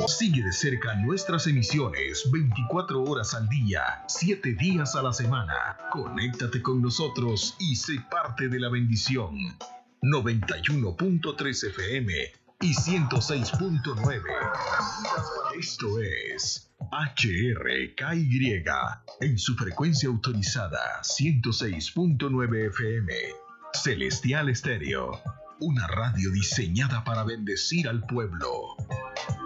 Sigue de cerca nuestras emisiones 24 horas al día, 7 días a la semana. Conéctate con nosotros y sé parte de la bendición. 91.3 FM y 106.9. Esto es HRKY en su frecuencia autorizada 106.9 FM. Celestial Estéreo, una radio diseñada para bendecir al pueblo.